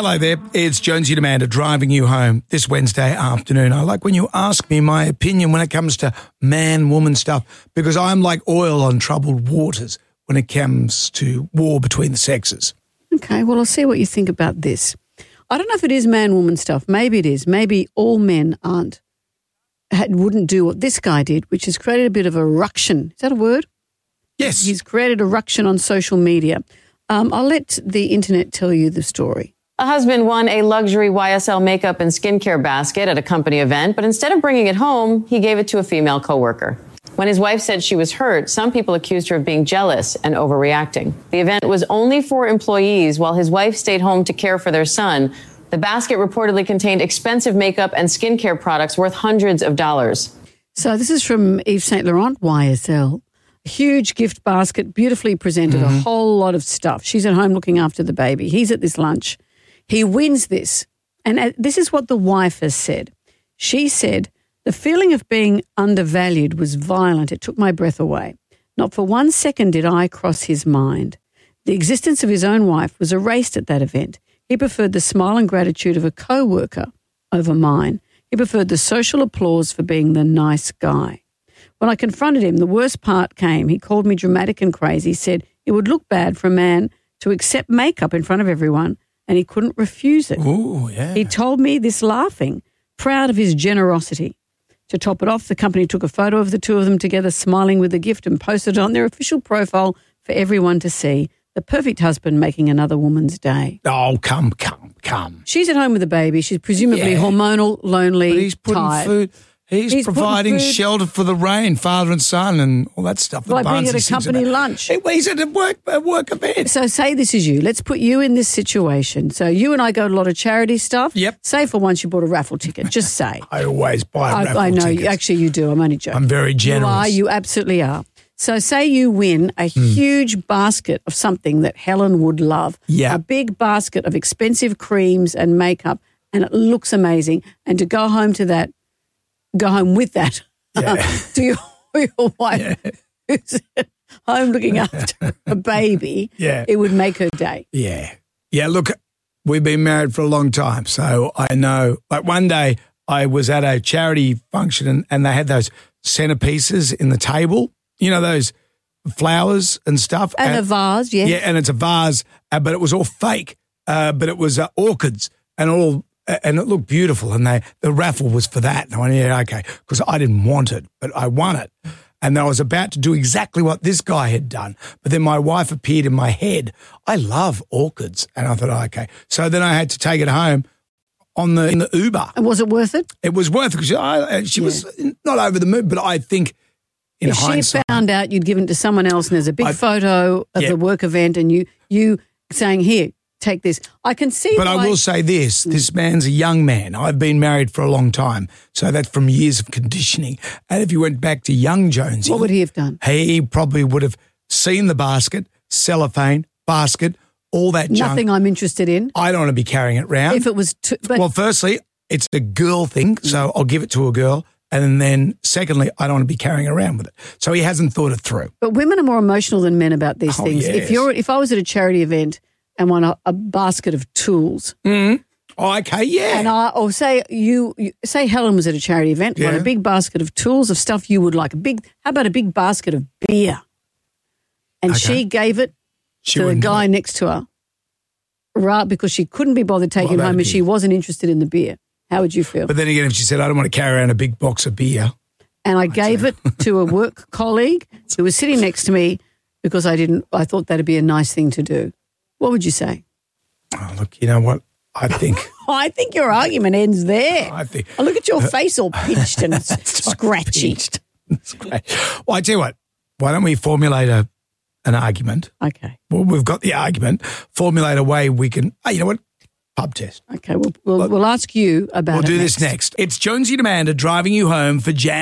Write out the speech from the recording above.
Hello there, it's Jonesy and Amanda driving you home this Wednesday afternoon. I like when you ask me my opinion when it comes to man-woman stuff because I'm like oil on troubled waters when it comes to war between the sexes. Okay, well, I'll see what you think about this. I don't know if it is man-woman stuff. Maybe it is. Maybe all men wouldn't do what this guy did, which has created a bit of a ruction. Is that a word? Yes. He's created a ruction on social media. I'll let the internet tell you the story. A husband won a luxury YSL makeup and skincare basket at a company event, but instead of bringing it home, he gave it to a female coworker. When his wife said she was hurt, some people accused her of being jealous and overreacting. The event was only for employees while his wife stayed home to care for their son. The basket reportedly contained expensive makeup and skincare products worth hundreds of dollars. So this is from Yves Saint Laurent, YSL. A huge gift basket, beautifully presented, a whole lot of stuff. She's at home looking after the baby. He's at this lunch. He wins this. And this is what the wife has said. She said, "The feeling of being undervalued was violent. It took my breath away. Not for 1 second did I cross his mind. The existence of his own wife was erased at that event. He preferred the smile and gratitude of a co-worker over mine. He preferred the social applause for being the nice guy. When I confronted him, the worst part came. He called me dramatic and crazy. He said it would look bad for a man to accept makeup in front of everyone, and he couldn't refuse it. Ooh, yeah. He told me this laughing, proud of his generosity. To top it off, the company took a photo of the two of them together smiling with the gift and posted it on their official profile for everyone to see. The perfect husband making another woman's day." Oh, come. She's at home with the baby. She's presumably hormonal, lonely, But he's putting tired. food. He's providing putting food. shelter for the rain, father and son, and all that stuff. Like being at a company lunch. He's at a work event. So say this is you. Let's put you in this situation. So you and I go to a lot of charity stuff. Yep. Say for once you bought a raffle ticket. Just say. I always buy raffle I know. tickets. Actually, you do. I'm only joking. I'm very generous. You absolutely are. So say you win a huge basket of something that Helen would love. Yeah. A big basket of expensive creams and makeup, and it looks amazing. And to go home with that to your wife who's at home looking after a baby, it would make her day. Yeah. Yeah, look, we've been married for a long time, so I know. Like one day I was at a charity function and they had those centerpieces in the table, you know, those flowers and stuff. And a vase, yes. Yeah, and it's a vase, but it was all fake, but it was orchids and it looked beautiful, and the raffle was for that. And I went, yeah, okay, because I didn't want it, but I won it. And I was about to do exactly what this guy had done, but then my wife appeared in my head. I love orchids, and I thought, oh, okay. So then I had to take it home in the Uber. And was it worth it? It was worth it because she was not over the moon, but I think in hindsight. If she found out you'd given it to someone else and there's a big photo of the work event and you saying, here, take this. I can see. But I will say this man's a young man. I've been married for a long time, so that's from years of conditioning. And if you went back to young Jonesy. What would he have done? He probably would have seen the basket, cellophane, basket, all that junk. Nothing I'm interested in. I don't want to be carrying it around. If it was well, firstly, it's a girl thing, so I'll give it to a girl. And then secondly, I don't want to be carrying around with it. So he hasn't thought it through. But women are more emotional than men about these things. Yes. If I was at a charity event and won a basket of tools. Oh, okay, yeah. And say Helen was at a charity event, won a big basket of tools of stuff you would like. How about a big basket of beer? And she gave it to the guy next to her, right? Because she couldn't be bothered taking it home and she wasn't interested in the beer. How would you feel? But then again, if she said, I don't want to carry around a big box of beer. And I gave it to a work colleague who was sitting next to me because I thought that'd be a nice thing to do. What would you say? Oh, look, you know what? I think. I think your argument ends there. Look at your face all pinched and scratchy. That's great. Well, I tell you what, why don't we formulate an argument? Okay. Well, we've got the argument. Formulate a way we can, you know what? Pub test. Okay, we'll ask you about it. We'll do this next. It's Jonesy and Amanda driving you home for Jam.